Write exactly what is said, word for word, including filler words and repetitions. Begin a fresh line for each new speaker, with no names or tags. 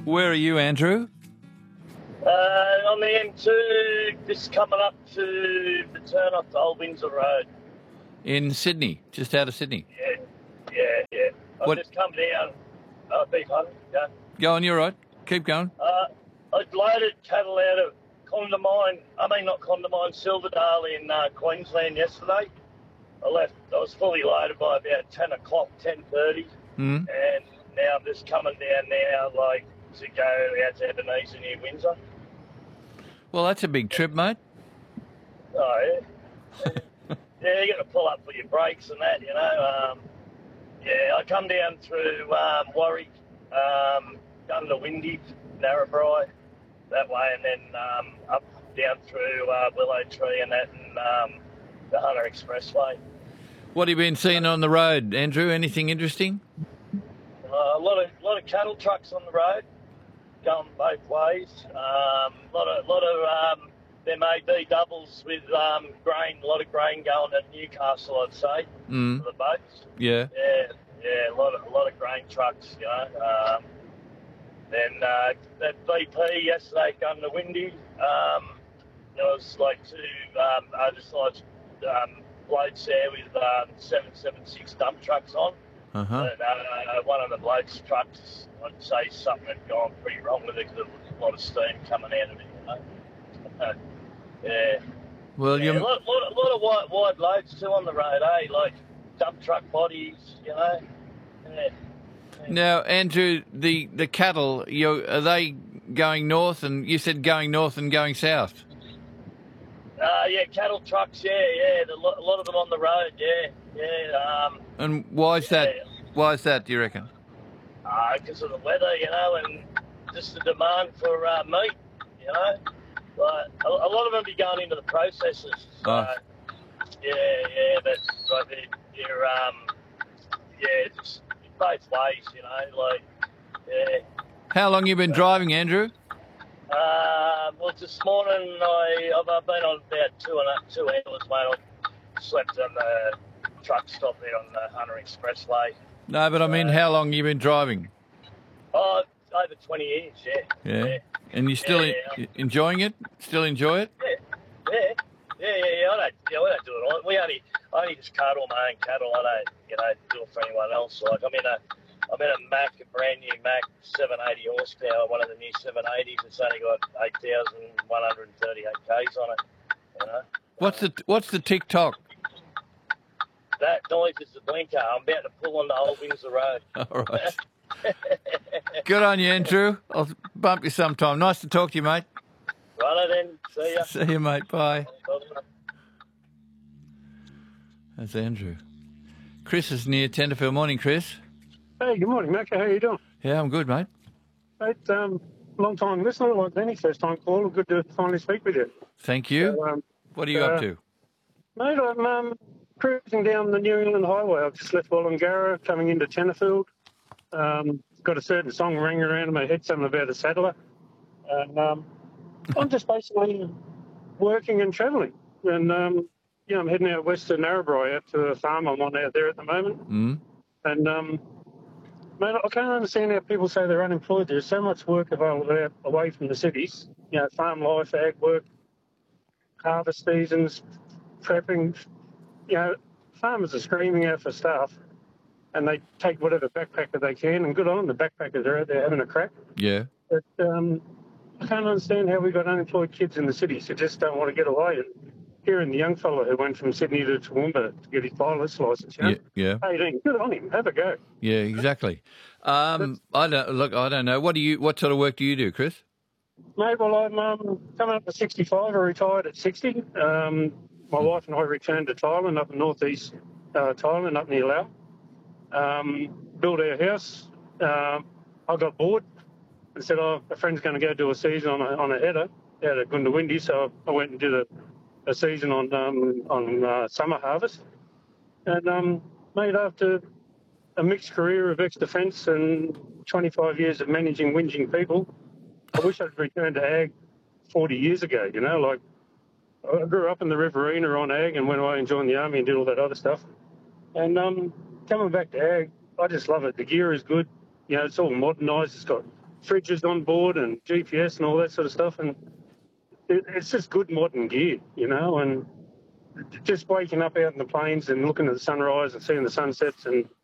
Where are you, Andrew?
Uh, on the M two, just coming up to the turn off to Old Windsor Road.
In Sydney, just out of Sydney.
Yeah, yeah, yeah. I've
What-
just come down. Uh, beef hunting, yeah.
Go on, you're right. Keep going.
Uh, I'd loaded cattle out of Condamine, I mean not Condamine, Silverdale in uh, Queensland yesterday. I left, I was fully loaded by about ten o'clock, ten thirty,
Mm.
and now I'm just coming down now, like, to go out to Ebenezer near Windsor.
Well, that's a big trip, mate.
Oh, yeah. Yeah, you got to pull up for your brakes and that, you know. Um, yeah, I come down through um, Warwick, um, down to Windy, Narrabri, that way, and then um, up down through uh, Willow Tree and that, and um, the Hunter Expressway.
What have you been seeing on the road, Andrew? Anything interesting?
Uh, a lot of lot of cattle trucks on the road, going both ways. Um, a lot of lot of um, there may be doubles with um, grain. A lot of grain going to Newcastle, I'd say,
Mm.
for the boats.
Yeah.
Yeah, yeah, a lot of a lot of grain trucks, you know. Um, then uh, that V P yesterday going to Windy. Um, there was like two um, oversized um, blokes there with um, seven seven six dump trucks on.
Uh-huh.
And, uh, one of the blokes' trucks, I'd say something had gone pretty wrong with it because there was a lot of steam coming out of it, you know. yeah.
Well,
Yeah, a
you
lot, lot, lot of wide, wide loads too on the road, eh? Like dump truck bodies, you know. Yeah.
now, Andrew, the the cattle, you are they going north? And you said going north and going south.
Uh, yeah, cattle trucks, yeah, yeah. The, a lot of them on the road, yeah, yeah. Um,
And why is that?
Yeah.
Why is that? Do you reckon?
because of the weather, you know, and just the demand for uh, meat, you know. Like a, a lot of them be going into the processors. So,
Oh.
yeah, yeah, but like they're, they're um, yeah, just both ways, you know. Like, yeah.
How long you been driving, Andrew?
Uh, well, this morning I, I've, I've been on about two and a, two hours, mate. I slept on the truck stop there on the Hunter Expressway.
No, but I mean, how long you been driving?
Oh, over twenty years, yeah.
Yeah.
Yeah,
And you still
Yeah,
en- enjoying it? Still enjoy it?
yeah, yeah, yeah, yeah. yeah. I don't, yeah, we don't do it all. We only, I only just cart all my own cattle. I don't, you know, do it for anyone else. Like I'm in a, I'm in a Mac, a brand new Mac, seven eighty horsepower, one of the new seven eighties. It's only got eight thousand one hundred thirty-eight k's on it. You know.
What's the What's the TikTok?
That noise is the blinker. I'm about to pull on the Old Windsor Road.
All right. Good on you, Andrew. I'll bump you sometime. Nice to talk to you, mate.
Righto then. See ya.
See you, mate. Bye.
Bye.
That's Andrew. Chris is near Tenterfield. Morning, Chris.
Hey, good morning, Mac. How you doing?
Yeah, I'm good, mate.
Mate, um, long time listener, like Danny, first time caller. Good to finally speak with you.
Thank you.
So, um,
What are you
uh,
up to?
mate, I'm um, cruising down the New England Highway. I've just left Wollongara, coming into Tenterfield. Um, got a certain song ringing around in my head, something about a saddler. And um, I'm just basically working and travelling. And, um, yeah, I'm heading out west to Narrabri, out to a farm I'm on out there at the moment.
Mm?
And, um, mate, I can't understand how people say they're unemployed. There's so much work available out away from the cities. You know, farm life, ag work, harvest seasons, prepping. You know, farmers are screaming out for staff, and they take whatever backpacker they can, and good on them. The backpackers are out there having a crack.
Yeah.
But um, I can't understand how we've got unemployed kids in the cities who just don't want to get away. And hearing the young fella who went from Sydney to Toowoomba to get his pilot's licence, you know,
Yeah. Yeah.
eighteen, good on him. Have a go.
Yeah. Exactly. Um, I don't look. I don't know. What do you? What sort of work do you do, Chris?
Mate, well, I'm um, coming up to sixty-five. I retired at sixty. Um, my wife and I returned to Thailand, up in northeast uh, Thailand, up near Laos. Um, built our house. Um, I got bored and said, oh, a friend's going to go do a season on a, on a header out at Gundawindi. So I went and did a, a season on um, on uh, summer harvest. And, um, mate, after a mixed career of ex-defence and twenty-five years of managing whinging people, I wish I'd returned to ag forty years ago, you know, like I grew up in the Riverina on ag and went away and joined the army and did all that other stuff. And um, coming back to ag, I just love it. The gear is good. You know, it's all modernised. It's got fridges on board and G P S and all that sort of stuff. And it, it's just good modern gear, you know, and just waking up out in the plains and looking at the sunrise and seeing the sunsets and